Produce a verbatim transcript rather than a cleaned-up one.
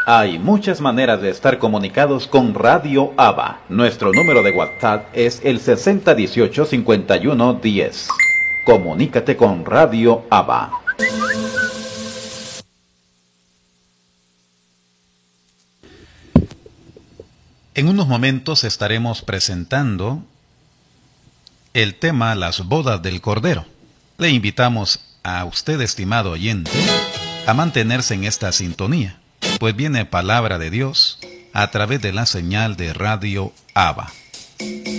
Hay muchas maneras de estar comunicados con Radio ABA. Nuestro número de WhatsApp es el sesenta dieciocho cincuenta y uno diez. Comunícate con Radio ABA. En unos momentos estaremos presentando el tema Las bodas del Cordero. Le invitamos a usted, estimado oyente, a mantenerse en esta sintonía, pues viene palabra de Dios a través de la señal de Radio ABA.